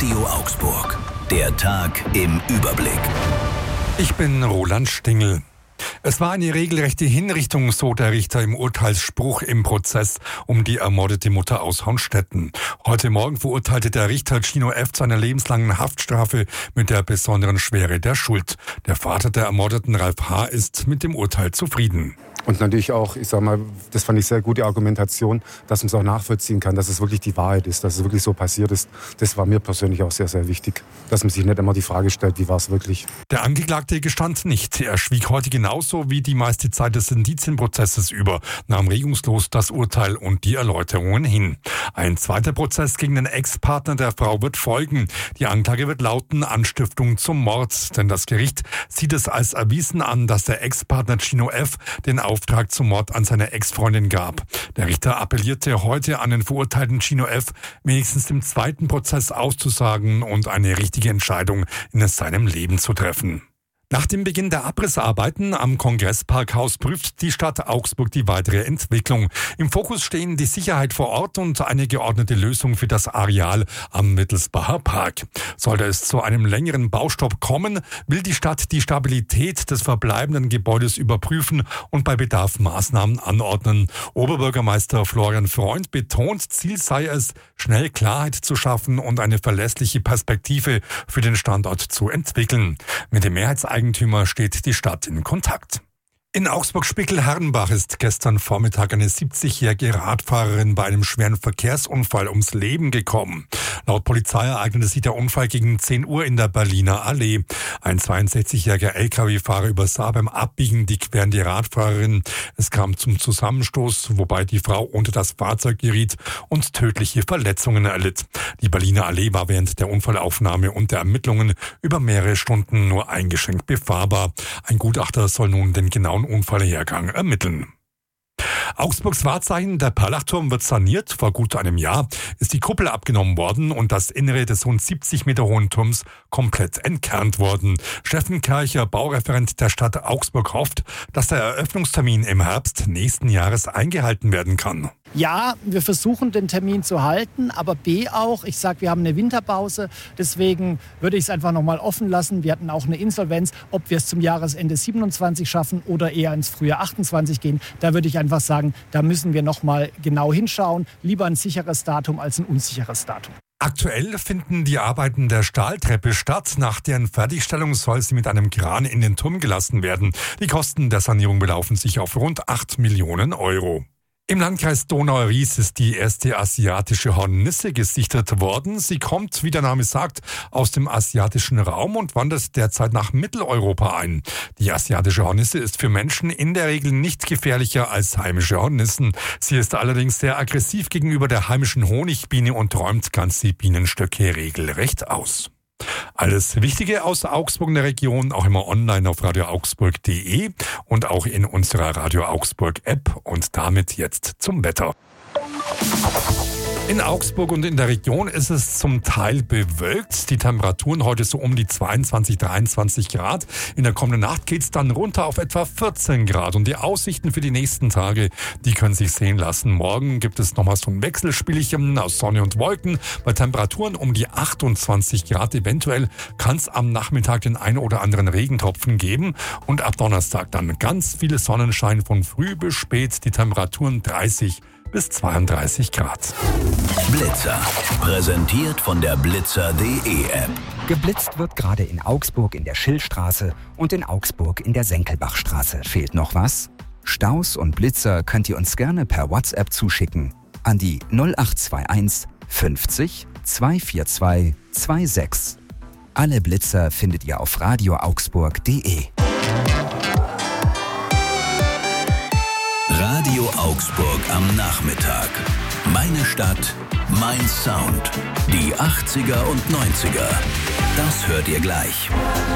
Radio Augsburg. Der Tag im Überblick. Ich bin Roland Stingel. Es war eine regelrechte Hinrichtung, so der Richter im Urteilsspruch im Prozess um die ermordete Mutter aus Hornstetten. Heute Morgen verurteilte der Richter Gino F. zu einer lebenslangen Haftstrafe mit der besonderen Schwere der Schuld. Der Vater der ermordeten Ralf H. ist mit dem Urteil zufrieden. Und natürlich auch, ich sag mal, das fand ich sehr gute Argumentation, dass man es auch nachvollziehen kann, dass es wirklich die Wahrheit ist, dass es wirklich so passiert ist. Das war mir persönlich auch sehr, sehr wichtig, dass man sich nicht immer die Frage stellt, wie war es wirklich. Der Angeklagte gestand nicht. Er schwieg heute genauso wie die meiste Zeit des Indizienprozesses über, nahm regungslos das Urteil und die Erläuterungen hin. Ein zweiter Prozess gegen den Ex-Partner der Frau wird folgen. Die Anklage wird lauten Anstiftung zum Mord, denn das Gericht sieht es als erwiesen an, dass der Ex-Partner Gino F. den Auftrag zum Mord an seine Ex-Freundin gab. Der Richter appellierte heute an den verurteilten Gino F., wenigstens im zweiten Prozess auszusagen und eine richtige Entscheidung in seinem Leben zu treffen. Nach dem Beginn der Abrissarbeiten am Kongressparkhaus prüft die Stadt Augsburg die weitere Entwicklung. Im Fokus stehen die Sicherheit vor Ort und eine geordnete Lösung für das Areal am Wittelsbacher Park. Sollte es zu einem längeren Baustopp kommen, will die Stadt die Stabilität des verbleibenden Gebäudes überprüfen und bei Bedarf Maßnahmen anordnen. Oberbürgermeister Florian Freund betont, Ziel sei es, schnell Klarheit zu schaffen und eine verlässliche Perspektive für den Standort zu entwickeln. Mit dem Mehrheitseigentümer steht die Stadt in Kontakt. In Augsburg-Spickel-Herrenbach ist gestern Vormittag eine 70-jährige Radfahrerin bei einem schweren Verkehrsunfall ums Leben gekommen. Laut Polizei ereignete sich der Unfall gegen 10 Uhr in der Berliner Allee. Ein 62-jähriger Lkw-Fahrer übersah beim Abbiegen die querende Radfahrerin. Es kam zum Zusammenstoß, wobei die Frau unter das Fahrzeug geriet und tödliche Verletzungen erlitt. Die Berliner Allee war während der Unfallaufnahme und der Ermittlungen über mehrere Stunden nur eingeschränkt befahrbar. Ein Gutachter soll nun den genauen Unfallhergang ermitteln. Augsburgs Wahrzeichen, der Perlachturm, wird saniert. Vor gut einem Jahr ist die Kuppel abgenommen worden und das Innere des rund 70 Meter hohen Turms komplett entkernt worden. Steffen Kercher, Baureferent der Stadt Augsburg, hofft, dass der Eröffnungstermin im Herbst nächsten Jahres eingehalten werden kann. Ja, wir versuchen den Termin zu halten, aber B auch, ich sage, wir haben eine Winterpause, deswegen würde ich es einfach nochmal offen lassen. Wir hatten auch eine Insolvenz, ob wir es zum Jahresende 27 schaffen oder eher ins Frühjahr 28 gehen. Da würde ich einfach sagen, da müssen wir nochmal genau hinschauen. Lieber ein sicheres Datum als ein unsicheres Datum. Aktuell finden die Arbeiten der Stahltreppe statt. Nach deren Fertigstellung soll sie mit einem Kran in den Turm gelassen werden. Die Kosten der Sanierung belaufen sich auf rund 8 Millionen Euro. Im Landkreis Donau-Ries ist die erste asiatische Hornisse gesichtet worden. Sie kommt, wie der Name sagt, aus dem asiatischen Raum und wandert derzeit nach Mitteleuropa ein. Die asiatische Hornisse ist für Menschen in der Regel nicht gefährlicher als heimische Hornissen. Sie ist allerdings sehr aggressiv gegenüber der heimischen Honigbiene und räumt ganze Bienenstöcke regelrecht aus. Alles Wichtige aus Augsburg in der Region, auch immer online auf radioaugsburg.de und auch in unserer Radio Augsburg App. Und damit jetzt zum Wetter. In Augsburg und in der Region ist es zum Teil bewölkt. Die Temperaturen heute so um die 22, 23 Grad. In der kommenden Nacht geht's dann runter auf etwa 14 Grad. Und die Aussichten für die nächsten Tage, die können sich sehen lassen. Morgen gibt es nochmal so ein Wechselspielchen aus Sonne und Wolken. Bei Temperaturen um die 28 Grad. Eventuell kann es am Nachmittag den ein oder anderen Regentropfen geben. Und ab Donnerstag dann ganz viele Sonnenschein von früh bis spät. Die Temperaturen 30 bis 32 Grad. Blitzer. Präsentiert von der Blitzer.de App. Geblitzt wird gerade in Augsburg in der Schillstraße und in Augsburg in der Senckelbachstraße. Fehlt noch was? Staus und Blitzer könnt ihr uns gerne per WhatsApp zuschicken an die 0821 50 242 26. Alle Blitzer findet ihr auf radioaugsburg.de. Radio Augsburg am Nachmittag. Meine Stadt, mein Sound. Die 80er und 90er. Das hört ihr gleich.